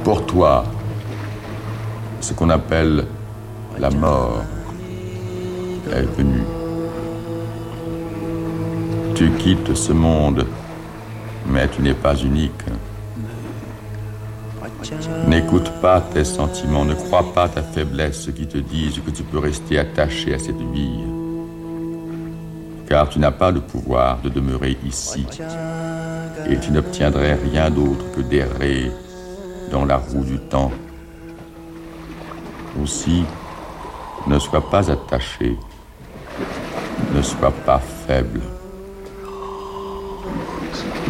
Pour toi, ce qu'on appelle la mort est venue. Tu quittes ce monde, mais tu n'es pas unique. N'écoute pas tes sentiments, ne crois pas ta faiblesse qui te disent que tu peux rester attaché à cette vie. Car tu n'as pas le pouvoir de demeurer ici. Et tu n'obtiendrais rien d'autre que d'errer dans la roue du temps. Aussi, ne sois pas attaché, ne sois pas faible.